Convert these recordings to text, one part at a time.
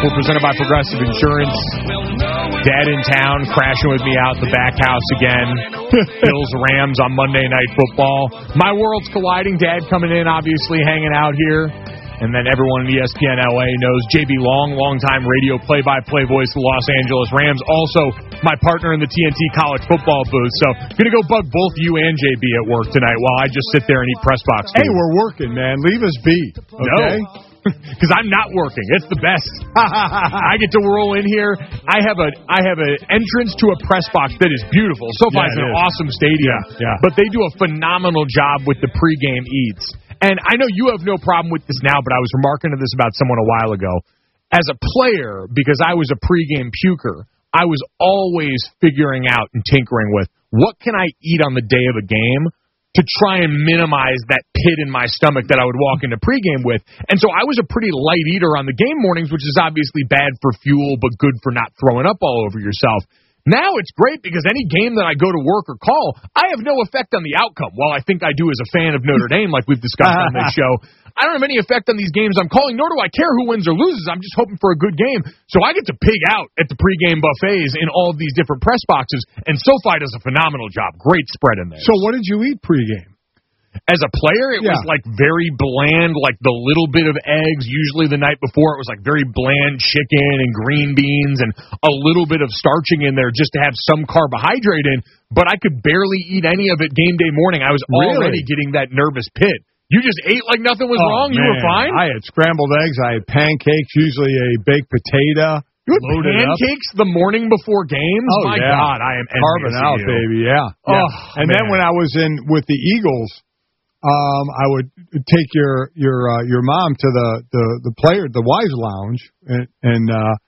We're presented by Progressive Insurance. Dad in town, crashing with me out the back house again. Bills Rams on Monday Night Football. My world's colliding. Dad coming in, obviously hanging out here. And then everyone in ESPN LA knows JB Long, longtime radio play-by-play voice of the Los Angeles Rams. Also, my partner in the TNT college football booth. So, going to go bug both you and JB at work tonight while I just sit there and eat press box food. Hey, we're working, man. Leave us be. Okay? No. Because I'm not working. It's the best. I get to roll in here. I have an entrance to a press box that is beautiful. SoFi is an awesome stadium. Yeah. But they do a phenomenal job with the pregame eats. And I know you have no problem with this now, but I was remarking to this about someone a while ago. As a player, because I was a pregame puker, I was always figuring out and tinkering with what can I eat on the day of a game to try and minimize that pit in my stomach that I would walk into pregame with. And so I was a pretty light eater on the game mornings, which is obviously bad for fuel, but good for not throwing up all over yourself. Now it's great because any game that I go to work or call, I have no effect on the outcome. While I think I do as a fan of Notre Dame, like we've discussed on this show, I don't have any effect on these games I'm calling, nor do I care who wins or loses. I'm just hoping for a good game. So I get to pig out at the pregame buffets in all of these different press boxes, and SoFi does a phenomenal job. Great spread in there. So what did you eat pregame? As a player, it was like very bland, like the little bit of eggs. Usually the night before, it was like very bland chicken and green beans and a little bit of starching in there just to have some carbohydrate in. But I could barely eat any of it game day morning. I was already getting that nervous pit. You just ate like nothing was wrong? Man. You were fine? I had scrambled eggs. I had pancakes, usually a baked potato. You had pancakes the morning before games? Oh, my God, I am carving out, baby, Oh, and then when I was in with the Eagles, I would take your mom to the Wise Lounge, and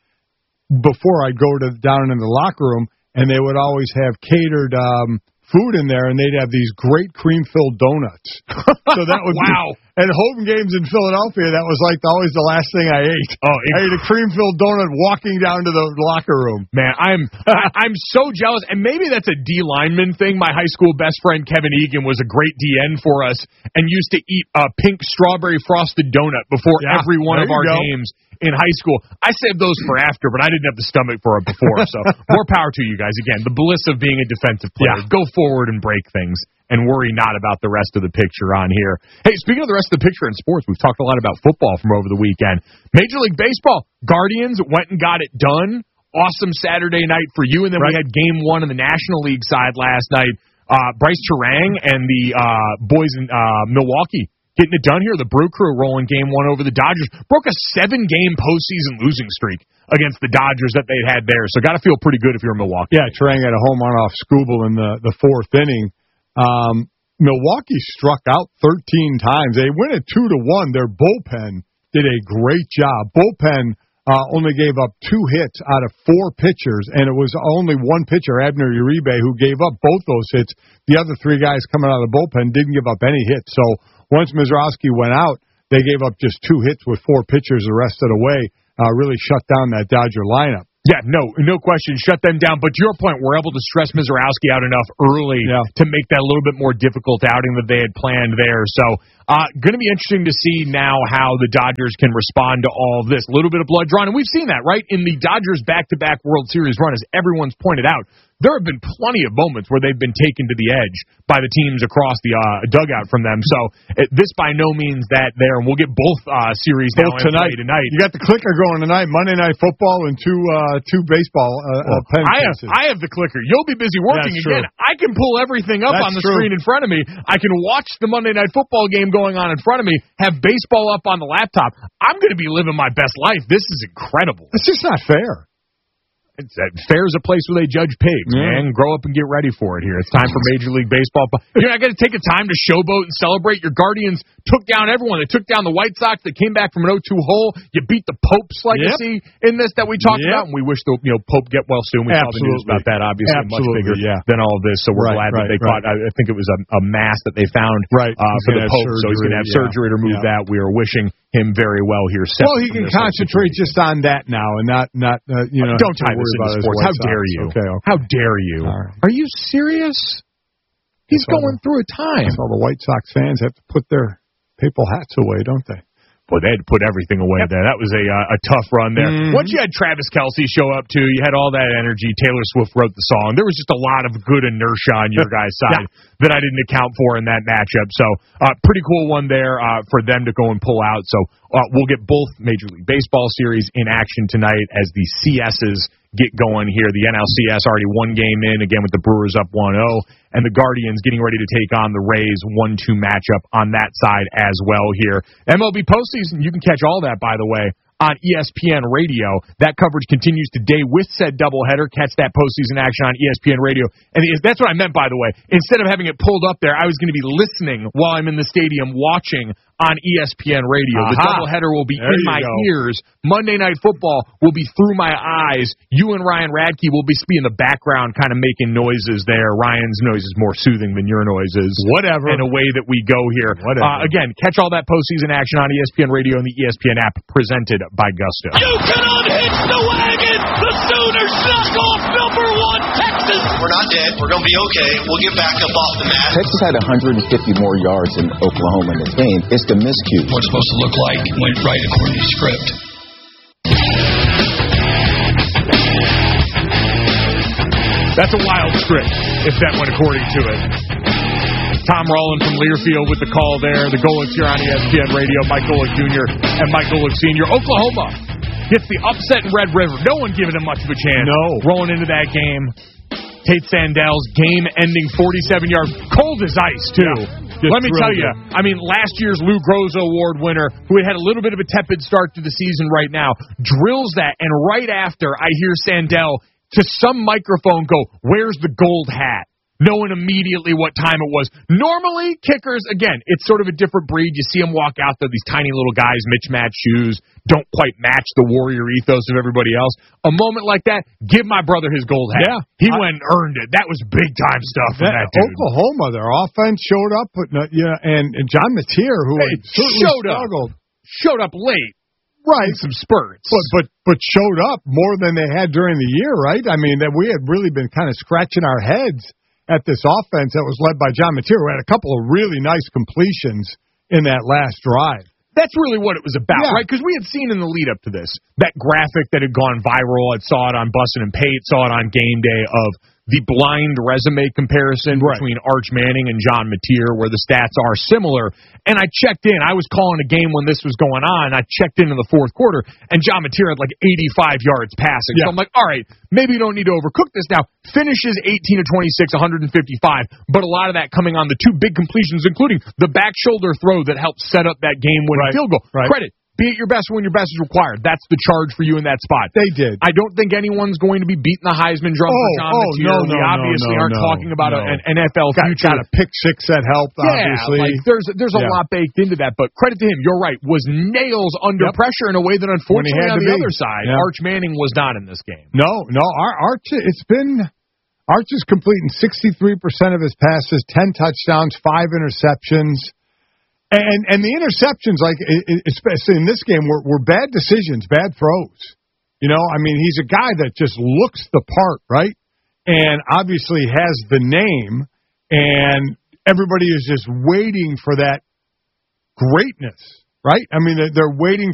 before I'd go down in the locker room, and they would always have catered food in there, and they'd have these great cream-filled donuts. So that would at home games in Philadelphia, that was like always the last thing I ate. I ate a cream-filled donut walking down to the locker room. Man, I'm so jealous, and maybe that's a D lineman thing. My high school best friend Kevin Egan was a great DN for us, and used to eat a pink strawberry frosted donut before every one of our games in high school. I saved those for after, but I didn't have the stomach for it before. So more power to you guys. Again, the bliss of being a defensive player. Go forward and break things and worry not about the rest of the picture on here. Hey, speaking of the rest of the picture in sports, we've talked a lot about football from over the weekend. Major League Baseball, Guardians went and got it done. Awesome Saturday night for you. And then we had game one in the National League side last night. Bryce Terang and the boys in Milwaukee getting it done here. The Brew Crew rolling game one over the Dodgers. Broke a 7-game postseason losing streak against the Dodgers that they'd had there. So got to feel pretty good if you're in Milwaukee. Yeah, Terang had a home run off Skubal in the fourth inning. Milwaukee struck out 13 times. They win it 2-1. Their bullpen did a great job. Bullpen only gave up 2 hits out of 4 pitchers, and it was only one pitcher, Abner Uribe, who gave up both those hits. The other 3 guys coming out of the bullpen didn't give up any hits. So once Mizrowski went out, they gave up just 2 hits with 4 pitchers the rest of the way. Really shut down that Dodger lineup. Yeah, no question. Shut them down. But to your point, we're able to stress Mizrowski out enough early to make that a little bit more difficult outing that they had planned there. So going to be interesting to see now how the Dodgers can respond to all of this. A little bit of blood drawn. And we've seen that, right? In the Dodgers back-to-back World Series run, as everyone's pointed out, there have been plenty of moments where they've been taken to the edge by the teams across the dugout from them. So this by no means that there. And we'll get both series now tonight. You got the clicker going tonight, Monday Night Football and two baseball pen cases. I have the clicker. You'll be busy working again. I can pull everything up on the screen in front of me. I can watch the Monday Night Football game going on in front of me, have baseball up on the laptop. I'm going to be living my best life. This is incredible. It's just not fair. Fair is a place where they judge pigs, man. Grow up and get ready for it here. It's time for Major League Baseball. You're not going to take a time to showboat and celebrate. Your Guardians took down everyone. They took down the White Sox. They came back from an 0-2 hole. You beat the Pope's legacy in this that we talked about, and we wish the Pope get well soon. We saw the news about that, obviously, much bigger than all of this. So we're glad that they caught. I think it was a mass that they found for the Pope. So he's going to have surgery to remove that. We are wishing him very well here. Well, he can concentrate just on that now and not don't tie this into sports. How dare you? Okay. How dare you? Right. Are you serious? He's going through a time. All the White Sox fans have to put their papal hats away, don't they? Boy, they had to put everything away there. That was a tough run there. Mm-hmm. Once you had Travis Kelce show up, too, you had all that energy. Taylor Swift wrote the song. There was just a lot of good inertia on your guys' side that I didn't account for in that matchup. So, pretty cool one there for them to go and pull out. So, we'll get both Major League Baseball series in action tonight as the CSs get going here. The NLCS already one game in, again with the Brewers up 1-0, and the Guardians getting ready to take on the Rays 1-2 matchup on that side as well here. MLB postseason, you can catch all that, by the way, on ESPN Radio. That coverage continues today with said doubleheader. Catch that postseason action on ESPN Radio. And that's what I meant, by the way. Instead of having it pulled up there, I was going to be listening while I'm in the stadium watching on ESPN Radio. The doubleheader will be in my ears. Monday Night Football will be through my eyes. You and Ryan Radke will be in the background kind of making noises there. Ryan's noise is more soothing than your noises. Whatever. In a way that we go here. Again, catch all that postseason action on ESPN Radio and the ESPN app presented by Gusto. You can unhitch the wagon! The Sooners knock off number 1 Texas! We're not dead. We're going to be okay. We'll get back up off the mat. Texas had 150 more yards than Oklahoma in this game. It's the miscue. What it's supposed to look like went right according to script. That's a wild script, if that went according to it. Tom Rowland from Learfield with the call there. The Golics here on ESPN Radio. Mike Golic Jr. and Mike Golic Sr. Oklahoma gets the upset in Red River. No one giving them much of a chance. No. Rolling into that game. Tate Sandell's game-ending 47-yard, cold as ice, too. Let me tell you, I mean, last year's Lou Groza Award winner, who had a little bit of a tepid start to the season right now, drills that, and right after, I hear Sandell to some microphone go, "Where's the gold hat?" Knowing immediately what time it was. Normally, kickers, again, it's sort of a different breed. You see them walk out there, these tiny little guys, mismatched shoes, don't quite match the warrior ethos of everybody else. A moment like that, give my brother his gold hat. Yeah. He went and earned it. That was big-time stuff from that dude. Oklahoma, their offense showed up, and John Mateer, who showed up late. Right. In some spurts. But showed up more than they had during the year, right? I mean, that we had really been kind of scratching our heads at this offense that was led by John Mateer, who had a couple of really nice completions in that last drive. That's really what it was about, right? Because we had seen in the lead up to this, that graphic that had gone viral. I saw it on Bussin' and Pate, saw it on Game Day, of the blind resume comparison between Arch Manning and John Mateer, where the stats are similar. And I checked in. I was calling a game when this was going on. I checked in the fourth quarter, and John Mateer had like 85 yards passing. So I'm like, all right, maybe you don't need to overcook this now. Finishes 18 of 26, 155, but a lot of that coming on the two big completions, including the back shoulder throw that helped set up that game-winning field goal. Credit. Be at your best when your best is required. That's the charge for you in that spot. They did. I don't think anyone's going to be beating the Heisman drum for John Mateer. We obviously aren't talking about an NFL future. Got a pick six that helped, obviously. Like there's a lot baked into that, but credit to him. You're right. Was nails under pressure in a way that unfortunately on the other side, Arch Manning was not in this game. No. Arch is completing 63% of his passes, 10 touchdowns, 5 interceptions. And the interceptions, like especially in this game, were bad decisions, bad throws. You know, I mean, he's a guy that just looks the part, right? And obviously has the name, and everybody is just waiting for that greatness, right? I mean, they're waiting